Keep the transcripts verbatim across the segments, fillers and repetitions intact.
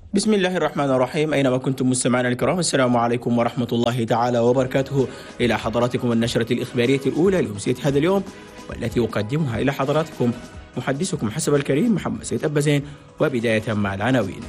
بسم الله الرحمن الرحيم. أينما كنتم مستمعينا الكرام، السلام عليكم ورحمة الله تعالى وبركاته. إلى حضراتكم النشرة الإخبارية الأولى لأمسية هذا اليوم، والتي أقدمها إلى حضراتكم محدثكم حسب الكريم محمد سيد أبازين. وبداية مع العناوين.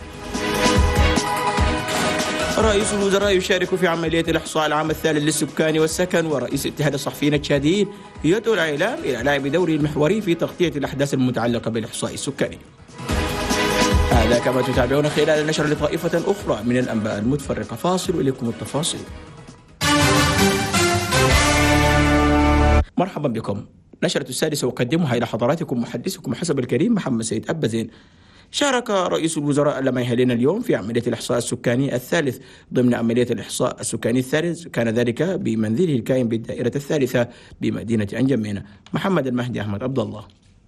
رئيس الوزراء يشارك في عملية الإحصاء العام الثالث للسكان والسكن، ورئيس اتحاد الصحفيين التشاديين يدعو الإعلام إلى لعب دور محوري في تغطية الأحداث المتعلقة بالإحصاء السكاني. هذا كما تتابعون خلال النشر لطائفة أخرى من الأنباء المتفرقة. فاصل إليكم التفاصيل. مرحبا بكم. نشرة السادسة أقدمها إلى حضراتكم محدثكم حسب الكريم محمد سيد أبازين. شارك رئيس الوزراء لما يهلنا اليوم في عملية الإحصاء السكاني الثالث ضمن عملية الإحصاء السكاني الثالث، كان ذلك بمنزله الكائن بالدائرة الثالثة بمدينة أنجمينة. محمد المهدي أحمد عبد الله.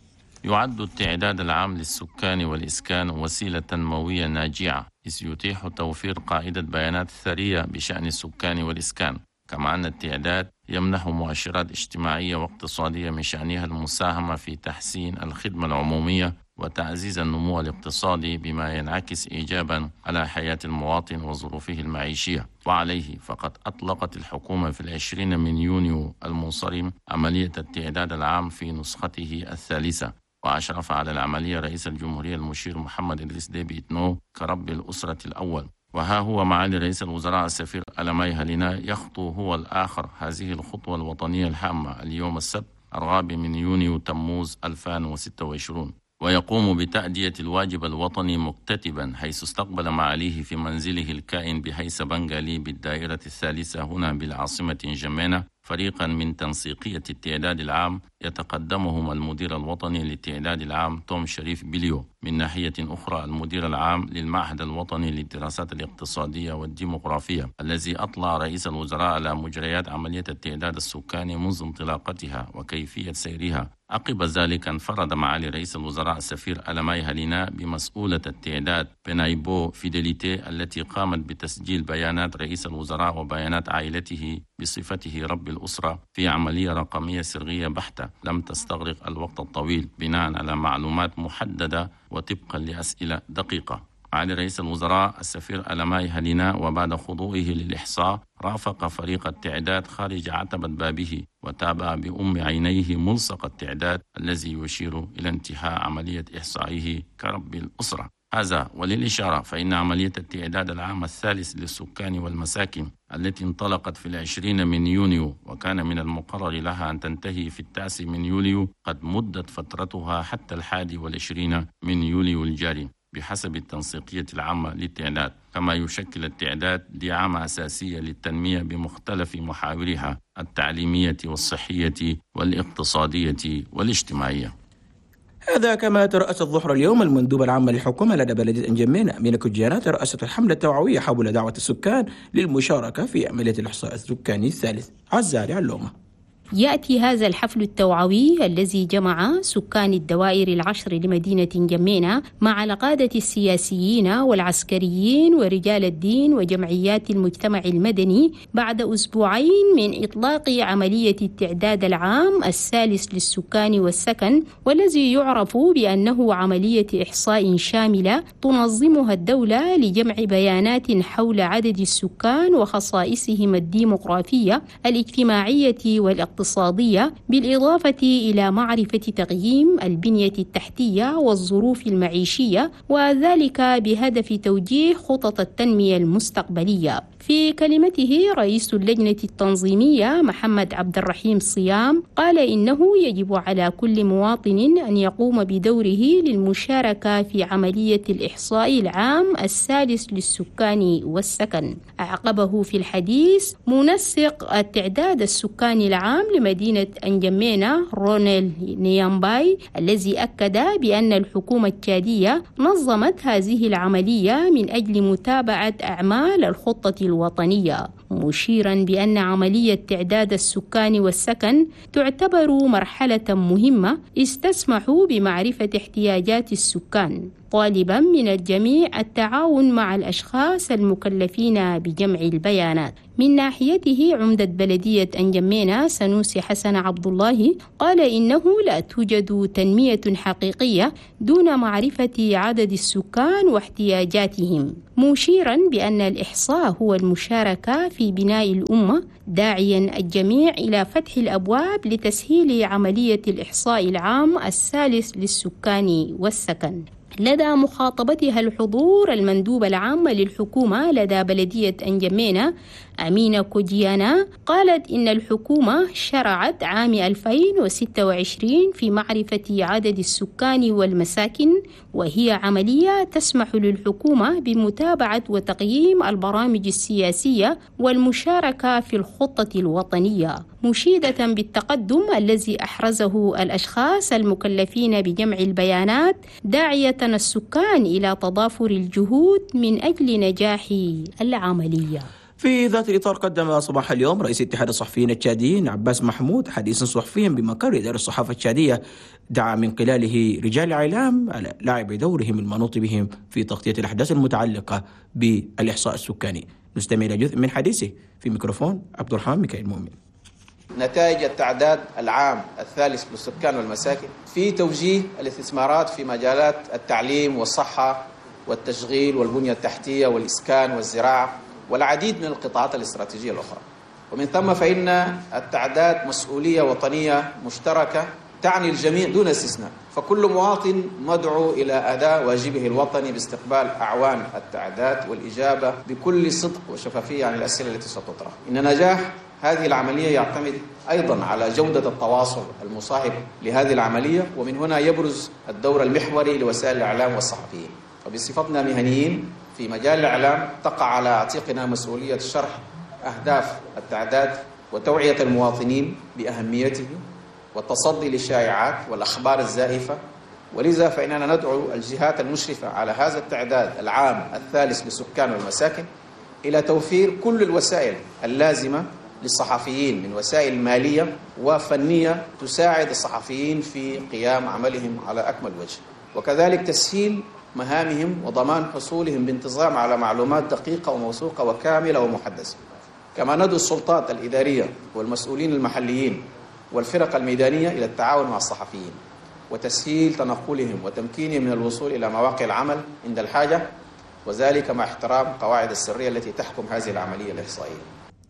يعد التعداد العام للسكان والإسكان وسيلة تنموية ناجعة، إذ يتيح توفير قاعدة بيانات ثرية بشأن السكان والإسكان، كما أن التعداد يمنح مؤشرات اجتماعية واقتصادية من شأنها المساهمة في تحسين الخدمة العمومية وتعزيز النمو الاقتصادي، بما ينعكس إيجابا على حياة المواطن وظروفه المعيشية. وعليه فقد أطلقت الحكومة في العشرين من يونيو المنصرم عملية التعداد العام في نسخته الثالثة، وأشرف على العملية رئيس الجمهورية المشير محمد إدريس ديبي إتنو كرب الأسرة الأول. وها هو معالي رئيس الوزراء السفير ألماي هالينا يخطو هو الآخر هذه الخطوة الوطنية الهامة اليوم السبت الرابع من يونيو تموز ألفين وستة وعشرين، ويقوم بتأدية الواجب الوطني مكتتبا، حيث استقبل معاليه في منزله الكائن بحيث بنغالي بالدائرة الثالثة هنا بالعاصمة نجمينة فريقا من تنسيقية التعداد العام يتقدمهم المدير الوطني للتعداد العام توم شريف بليو، من ناحية أخرى المدير العام للمعهد الوطني للدراسات الاقتصادية والديموغرافية، الذي أطلع رئيس الوزراء على مجريات عملية التعداد السكاني منذ انطلاقتها وكيفية سيرها. عقب ذلك انفرد معالي رئيس الوزراء السفير ألماي هالينا بمسؤولة التعداد بنايبو فيديليتي، التي قامت بتسجيل بيانات رئيس الوزراء وبيانات عائلته بصفته رب الأسرة في عملية رقمية سرية بحتة لم تستغرق الوقت الطويل، بناء على معلومات محددة وطبقا لأسئلة دقيقة. معالي رئيس الوزراء السفير ألماي هالينا وبعد خضوعه للإحصاء رافق فريق التعداد خارج عتبة بابه، وتابع بأم عينيه ملصق التعداد الذي يشير إلى انتهاء عملية إحصائه كرب الأسرة. هذا وللإشارة فإن عملية التعداد العام الثالث للسكان والمساكن التي انطلقت في العشرين من يونيو وكان من المقرر لها أن تنتهي في التاسع من يوليو، قد مدت فترتها حتى الحادي والعشرين من يوليو الجاري بحسب التنسيقية العامة للتعداد، كما يشكل التعداد دعامة أساسية للتنمية بمختلف محاورها التعليمية والصحية والاقتصادية والاجتماعية. هذا كما ترأس الظهر اليوم المندوب العام للحكومة لدى بلدية أنجمينة أمينة كجيانات رأسة الحملة التوعوية حول دعوة السكان للمشاركة في عملية الإحصاء السكاني الثالث. عزالي علومة. يأتي هذا الحفل التوعوي الذي جمع سكان الدوائر العشر لمدينة جمينة مع القادة السياسيين والعسكريين ورجال الدين وجمعيات المجتمع المدني بعد أسبوعين من إطلاق عملية التعداد العام الثالث للسكان والسكن، والذي يعرف بأنه عملية إحصاء شاملة تنظمها الدولة لجمع بيانات حول عدد السكان وخصائصهم الديموغرافية الاجتماعية والاقتصادية، بالإضافة إلى معرفة تقييم البنية التحتية والظروف المعيشية، وذلك بهدف توجيه خطط التنمية المستقبلية. في كلمته رئيس اللجنة التنظيمية محمد عبد الرحيم صيام قال إنه يجب على كل مواطن أن يقوم بدوره للمشاركة في عملية الإحصاء العام الثالث للسكان والسكن. أعقبه في الحديث منسق التعداد السكاني العام لمدينة أنجمينة رونيل نيامباي، الذي أكد بأن الحكومة التشادية نظمت هذه العملية من أجل متابعة أعمال الخطة الوطنية، مشيرا بأن عملية تعداد السكان والسكن تعتبر مرحلة مهمة استسمح بمعرفة احتياجات السكان. طالبا من الجميع التعاون مع الأشخاص المكلفين بجمع البيانات. من ناحيته عمدة بلدية أنجمينا سنوسي حسن عبد الله قال إنه لا توجد تنمية حقيقية دون معرفة عدد السكان واحتياجاتهم، مشيرا بأن الإحصاء هو المشاركة في بناء الأمة، داعيا الجميع إلى فتح الأبواب لتسهيل عملية الإحصاء العام الثالث للسكان والسكن. لدى مخاطبتها الحضور المندوب العام للحكومة لدى بلدية أنجمينا أمينة كوجيانا قالت إن الحكومة شرعت عام ألفين وستة وعشرين في معرفة عدد السكان والمساكن، وهي عملية تسمح للحكومة بمتابعة وتقييم البرامج السياسية والمشاركة في الخطة الوطنية، مشيدة بالتقدم الذي أحرزه الأشخاص المكلفين بجمع البيانات، داعية السكان إلى تضافر الجهود من أجل نجاح العملية. في ذات الإطار قدم صباح اليوم رئيس اتحاد الصحفيين التشاديين عباس محمود حديثا صحفيا بمقر إدارة الصحافة التشادية، دعا من خلاله رجال الإعلام على لعب دورهم المنوط بهم في تغطية الأحداث المتعلقة بالإحصاء السكاني. نستمع إلى جزء من حديثه في ميكروفون عبد الرحمن ميكائيل مؤمن. نتائج التعداد العام الثالث للسكان والمساكن في توجيه الاستثمارات في مجالات التعليم والصحة والتشغيل والبنية التحتية والإسكان والزراعة والعديد من القطاعات الاستراتيجية الأخرى. ومن ثم فإن التعداد مسؤولية وطنية مشتركة تعني الجميع دون استثناء، فكل مواطن مدعو إلى أداء واجبه الوطني باستقبال أعوان التعداد والإجابة بكل صدق وشفافية عن الأسئلة التي ستطرح. إن نجاح هذه العملية يعتمد أيضا على جودة التواصل المصاحب لهذه العملية، ومن هنا يبرز الدور المحوري لوسائل الإعلام والصحفيين. وبصفتنا مهنيين في مجال الإعلام تقع على عاتقنا مسؤولية شرح أهداف التعداد وتوعية المواطنين بأهميته والتصدي للشائعات والأخبار الزائفة، ولذا فإننا ندعو الجهات المشرفة على هذا التعداد العام الثالث للسكان والمساكن إلى توفير كل الوسائل اللازمة للصحفيين من وسائل مالية وفنية تساعد الصحفيين في قيام عملهم على أكمل وجه، وكذلك تسهيل مهامهم وضمان حصولهم بانتظام على معلومات دقيقة وموثوقة وكاملة ومحدثة. كما ندعو السلطات الإدارية والمسؤولين المحليين والفرق الميدانية إلى التعاون مع الصحفيين وتسهيل تنقلهم وتمكينهم من الوصول إلى مواقع العمل عند الحاجة، وذلك مع احترام قواعد السرية التي تحكم هذه العملية الإحصائية.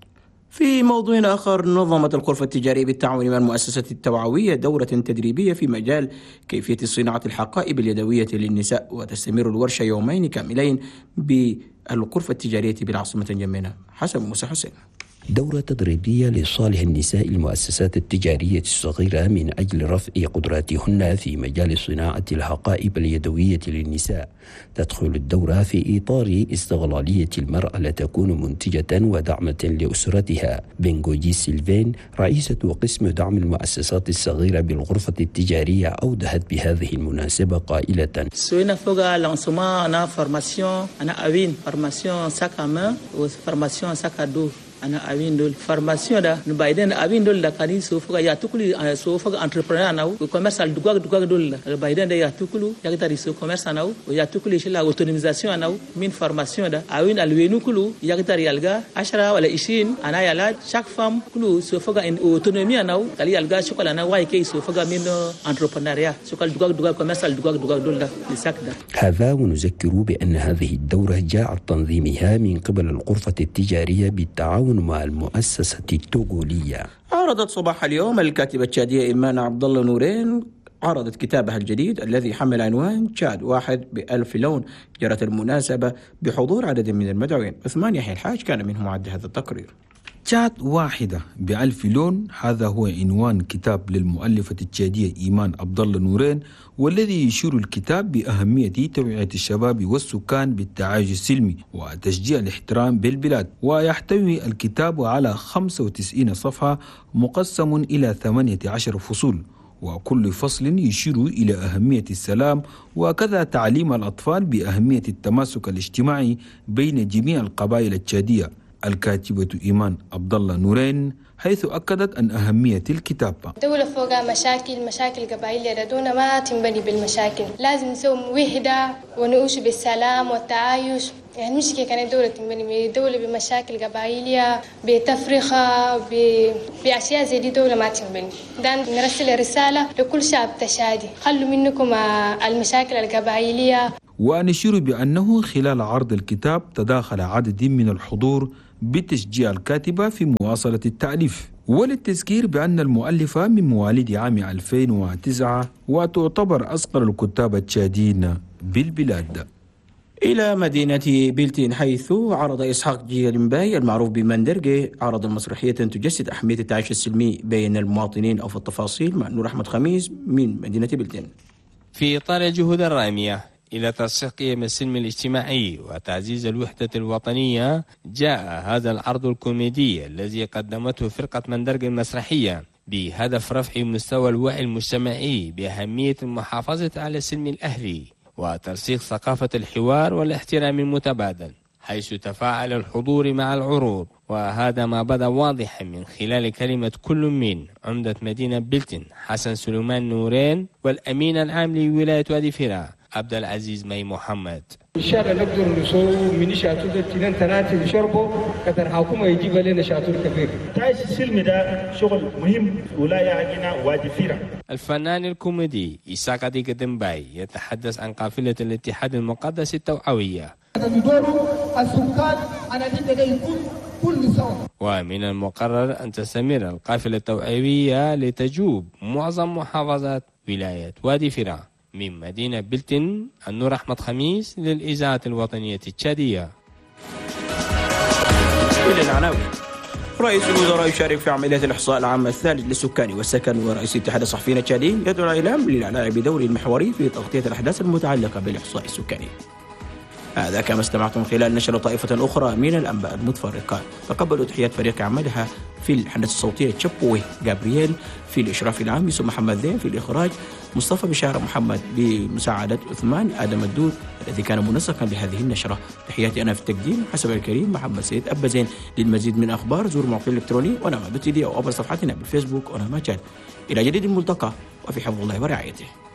في موضوع آخر، نظمت الغرفة التجارية بالتعاون مع المؤسسة التوعوية دورة تدريبية في مجال كيفية صناعة الحقائب اليدوية للنساء، وتستمر الورشة يومين كاملين بالغرفة التجارية بالعاصمة جمينة. حسن موسى حسين. دورة تدريبية لصالح النساء المؤسسات التجارية الصغيرة من أجل رفع قدراتهن في مجال صناعة الحقائب اليدوية للنساء. تدخل الدورة في إطار استغلالية المرأة لتكون منتجة ودعمة لأسرتها. بنغوجي سيلفين رئيسة قسم دعم المؤسسات الصغيرة بالغرفة التجارية أوضحت بهذه المناسبة قائلة: سوينا فوق لانسوما أنا فورماسيون أنا أوين فورماسيون ساكا وفورماسيون ساكا دو ana awin dol formation da no bayden awin dol da kani so fuga ya tukuli so fuga entrepreneur naw ko commercial dugag dugag dol da bayden da ya tukulu ya tari so commerce naw ya tukuli shi la autonomisation naw min formation da awin alwenu kulu ya tari alga ashara wala ishin ana yala chaque femme kulu so fuga en autonomie naw kali alga shokola na way kay so fuga min entrepreneuriat so kal dugag dugag commercial dugag dugag dol da لسكدا. هذا ونذكر بأن هذه الدورة جاء تنظيمها من قبل الغرفة التجارية بالتعاون مع المؤسسة التوغولية. عرضت صباح اليوم الكاتبة التشادية إيمان عبد الله نورين عرضت كتابها الجديد الذي حمل عنوان تشاد واحد بألف لون. جرت المناسبة بحضور عدد من المدعوين. عثمان يحيى الحاج كان منهم معد هذا التقرير. تشاد واحدة بألف لون، هذا هو عنوان كتاب للمؤلفة التشادية إيمان عبد الله نورين، والذي يشير الكتاب بأهمية توعية الشباب والسكان بالتعايش السلمي وتشجيع الاحترام بالبلاد. ويحتوي الكتاب على خمسة وتسعين صفحة مقسم إلى ثمانية عشر فصول، وكل فصل يشير إلى أهمية السلام وكذا تعليم الأطفال بأهمية التماسك الاجتماعي بين جميع القبائل التشادية. الكاتبة إيمان عبد الله نورين، حيث أكدت أن أهمية الكتاب. دولة فوقها مشاكل مشاكل قبائلية دون ما تنبني بالمشاكل، لازم نسوي وحدة ونعيش بالسلام والتعايش. يعني مش كانت دولة تنبني دولة بمشاكل قبائلية بتفرقة بأشياء زي دي، دولة ما تنبني. ده نرسل رسالة لكل شعب تشادي، خلوا منكم المشاكل القبائلية. ونشير بأنه خلال عرض الكتاب تداخل عدد من الحضور بتشجيع الكاتبة في مواصلة التأليف. وللتذكير بأن المؤلفة من مواليد عام ألفين وتسعة وتعتبر أصغر الكتاب التشاديين بالبلاد. إلى مدينة بلتين، حيث عرض إسحاق جيرمباي المعروف بمندرجي عرضا مسرحية تجسد أهمية التعايش السلمي بين المواطنين. أو في التفاصيل مع نور أحمد خميس من مدينة بلتين. في إطار الجهود الرامية إلى ترسيخ قيم السلم الاجتماعي وتعزيز الوحدة الوطنية، جاء هذا العرض الكوميدي الذي قدمته فرقة مندرج المسرحية بهدف رفع مستوى الوعي المجتمعي بأهمية المحافظة على السلم الأهلي وترسيخ ثقافة الحوار والاحترام المتبادل، حيث تفاعل الحضور مع العروض. وهذا ما بدا واضحا من خلال كلمة كل من عمدة مدينة بلتين حسن سليمان نورين والأمين العام لولاية وادي فراء عبد العزيز مي محمد. إن شاء الله نقدر نسوي من شاتور تنين ثلاثة نشربه قدر حكومة يجيب لنا شاتور كبير. تعيش السلم ده شغل مهم في ولاية عندنا وادي فراء. الفنان الكوميدي إسحاق جيرمباي يتحدث عن قافلة الاتحاد المقدس التوعوية. السكان أنا يكون كل سنة. ومن المقرر أن تستمر القافلة التوعوية لتجوب معظم محافظات ولاية وادي فراء. من مدينة بلتين، النور أحمد خميس للإذاعة الوطنية التشادية. إلى العناوين. رئيس الوزراء يشارك في عملية الإحصاء العام الثالث للسكان والسكن. ورئيس اتحاد الصحفيين التشاديين يدعو الإعلام للإعلاء بدوره المحوري في تغطية الأحداث المتعلقة بالإحصاء السكاني. هذا كما استمعتم خلال نشر طائفة أخرى من الأنباء المتفرقة. تقبلوا تحيات فريق عملها في الهندسة الصوتية تشابوي جابرييل، في الإشراف العام يوسف محمد ذين، في الإخراج مصطفى بشار محمد بمساعدة عثمان آدم الدود الذي كان منسقا لهذه النشرة. تحياتي أنا في التقديم حسب الكريم محمد سيد أبزين. للمزيد من أخبار زوروا موقع الإلكتروني ونما دوت دي أو أبرز صفحتنا بالفيسبوك ونما تشات. إلى جديد الملتقى وفي حفظ الله ورعايته.